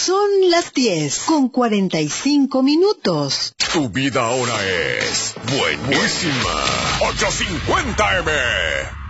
Son las 10:45. Tu vida ahora es buenísima. 850M.